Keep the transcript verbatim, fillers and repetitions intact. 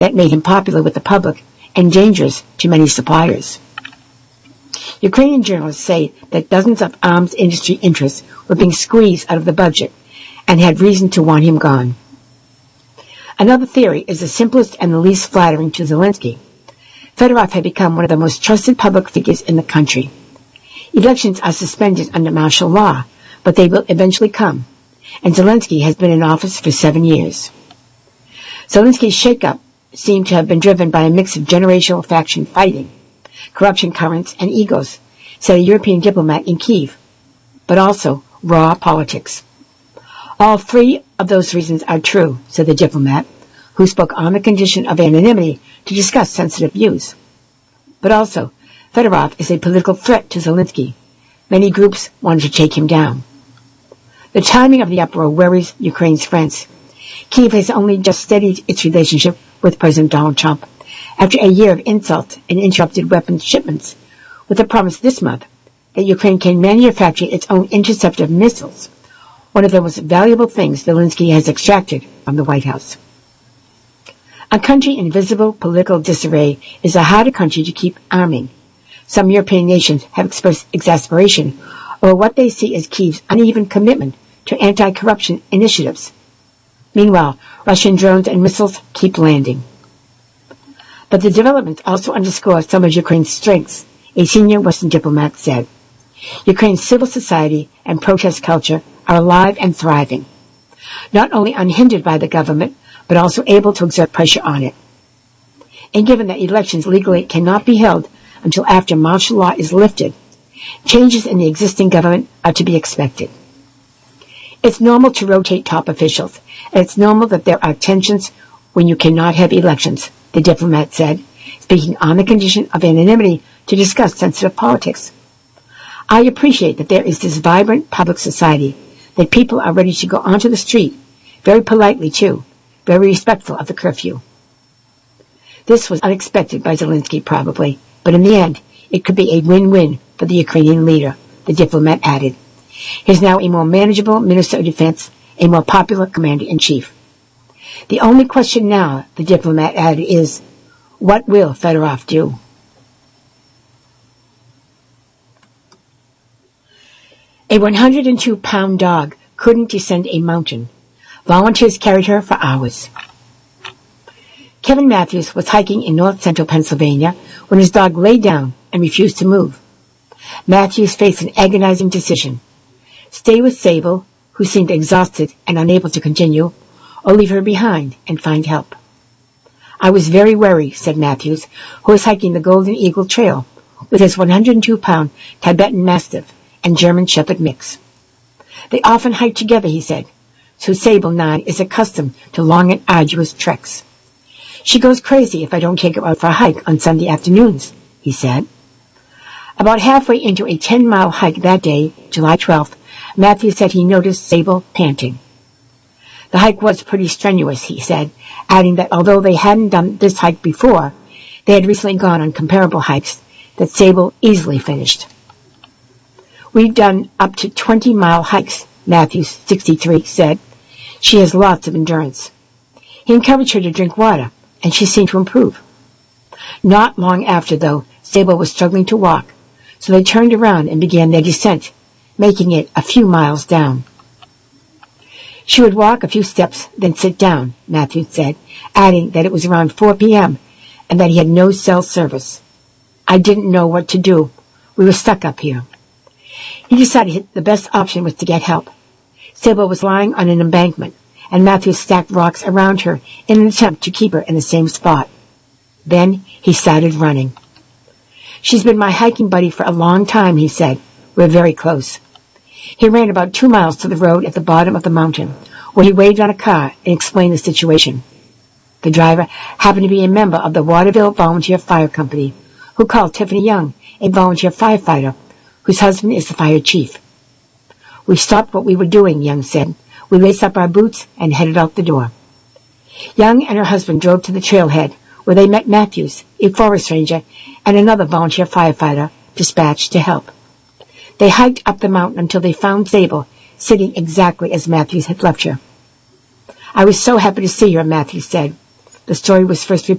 that made him popular with the public and dangerous to many suppliers. Ukrainian journalists say that dozens of arms industry interests were being squeezed out of the budget and had reason to want him gone. Another theory is the simplest and the least flattering to Zelensky. Fedorov had become one of the most trusted public figures in the country. Elections are suspended under martial law, but they will eventually come, and Zelensky has been in office for seven years. Zelensky's shake-up seemed to have been driven by a mix of generational faction fighting, corruption currents, and egos, said a European diplomat in Kyiv, but also raw politics. All three of those reasons are true, said the diplomat, who spoke on the condition of anonymity to discuss sensitive views. But also, Fedorov is a political threat to Zelensky. Many groups wanted to take him down. The timing of the uproar worries Ukraine's friends. Kyiv has only just steadied its relationship with President Donald Trump after a year of insults and interrupted weapons shipments, with a promise this month that Ukraine can manufacture its own interceptor missiles, one of the most valuable things Zelensky has extracted from the White House. A country in visible political disarray is a harder country to keep arming. Some European nations have expressed exasperation over what they see as Kyiv's uneven commitment to anti-corruption initiatives. Meanwhile, Russian drones and missiles keep landing. But the developments also underscore some of Ukraine's strengths, a senior Western diplomat said. Ukraine's civil society and protest culture are alive and thriving, not only unhindered by the government, but also able to exert pressure on it. And given that elections legally cannot be held until after martial law is lifted, changes in the existing government are to be expected. It's normal to rotate top officials, and it's normal that there are tensions when you cannot have elections, the diplomat said, speaking on the condition of anonymity to discuss sensitive politics. I appreciate that there is this vibrant public society, that people are ready to go onto the street, very politely too, very respectful of the curfew. This was unexpected by Zelensky probably, but in the end, it could be a win-win for the Ukrainian leader, the diplomat added. He is now a more manageable Minister of Defense, a more popular Commander-in-Chief. The only question now, the diplomat added, is, what will Fedorov do? A one hundred two pound dog couldn't descend a mountain. Volunteers carried her for hours. Kevin Matthews was hiking in north-central Pennsylvania when his dog lay down and refused to move. Matthews faced an agonizing decision. Stay with Sable, who seemed exhausted and unable to continue, or leave her behind and find help. I was very wary, said Matthews, who was hiking the Golden Eagle Trail with his one hundred two pound Tibetan Mastiff and German Shepherd mix. They often hike together, he said, so Sable nine is accustomed to long and arduous treks. She goes crazy if I don't take her out for a hike on Sunday afternoons, he said. About halfway into a ten-mile hike that day, July twelfth, Matthews said he noticed Sable panting. The hike was pretty strenuous, he said, adding that although they hadn't done this hike before, they had recently gone on comparable hikes that Sable easily finished. We've done up to twenty-mile hikes, Matthews, sixty-three, said. She has lots of endurance. He encouraged her to drink water, and she seemed to improve. Not long after, though, Sable was struggling to walk, so they turned around and began their descent, making it a few miles down. She would walk a few steps, then sit down, Matthews said, adding that it was around four p.m. and that he had no cell service. I didn't know what to do. We were stuck up here. He decided the best option was to get help. Sable was lying on an embankment, and Matthews stacked rocks around her in an attempt to keep her in the same spot. Then he started running. She's been my hiking buddy for a long time, he said. We're very close. He ran about two miles to the road at the bottom of the mountain, where he waved on a car and explained the situation. The driver happened to be a member of the Waterville Volunteer Fire Company, who called Tiffany Young, a volunteer firefighter, whose husband is the fire chief. We stopped what we were doing, Young said. We laced up our boots and headed out the door. Young and her husband drove to the trailhead, where they met Matthews, a forest ranger, and another volunteer firefighter dispatched to help. They hiked up the mountain until they found Sable, sitting exactly as Matthews had left her. I was so happy to see her, Matthews said. The story was first reported